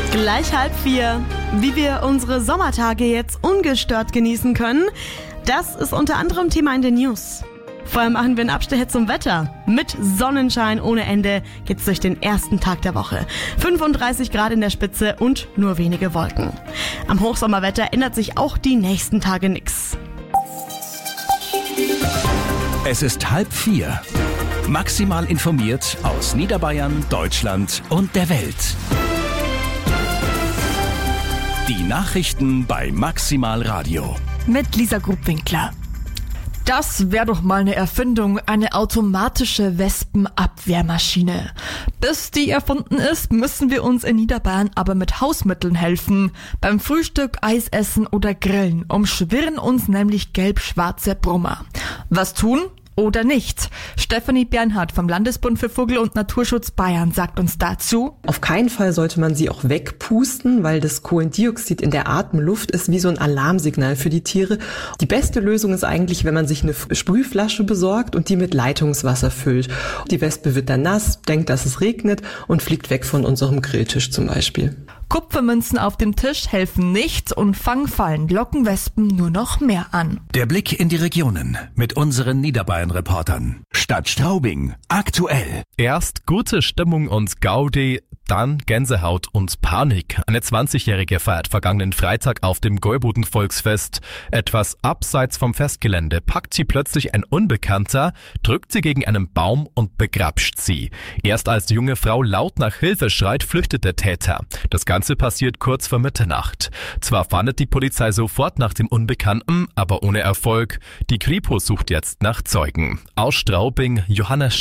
Gleich 3:30. Wie wir unsere Sommertage jetzt ungestört genießen können, das ist unter anderem Thema in den News. Vorher machen wir einen Abstecher zum Wetter. Mit Sonnenschein ohne Ende geht's durch den ersten Tag der Woche. 35 Grad in der Spitze und nur wenige Wolken. Am Hochsommerwetter ändert sich auch die nächsten Tage nix. Es ist 3:30. Maximal informiert aus Niederbayern, Deutschland und der Welt. Die Nachrichten bei Maximal Radio. Mit Lisa Grubwinkler. Das wäre doch mal eine Erfindung, eine automatische Wespenabwehrmaschine. Bis die erfunden ist, müssen wir uns in Niederbayern aber mit Hausmitteln helfen. Beim Frühstück, Eisessen oder Grillen umschwirren uns nämlich gelb-schwarze Brummer. Was tun? Oder nicht? Stefanie Bernhardt vom Landesbund für Vogel- und Naturschutz Bayern sagt uns dazu: Auf keinen Fall sollte man sie auch wegpusten, weil das Kohlendioxid in der Atemluft ist wie so ein Alarmsignal für die Tiere. Die beste Lösung ist eigentlich, wenn man sich eine Sprühflasche besorgt und die mit Leitungswasser füllt. Die Wespe wird dann nass, denkt, dass es regnet und fliegt weg von unserem Grilltisch zum Beispiel. Kupfermünzen auf dem Tisch helfen nicht und Fangfallen locken Wespen nur noch mehr an. Der Blick in die Regionen mit unseren Niederbayern-Reportern. Stadt Straubing, aktuell. Erst gute Stimmung und Gaudi, dann Gänsehaut und Panik. Eine 20-Jährige feiert vergangenen Freitag auf dem Gäubuden-Volksfest. Etwas abseits vom Festgelände packt sie plötzlich ein Unbekannter, drückt sie gegen einen Baum und begrapscht sie. Erst als die junge Frau laut nach Hilfe schreit, flüchtet der Täter. Das Ganze passiert kurz vor Mitternacht. Zwar fahndet die Polizei sofort nach dem Unbekannten, aber ohne Erfolg. Die Kripo sucht jetzt nach Zeugen. Aus Straubing, Johannes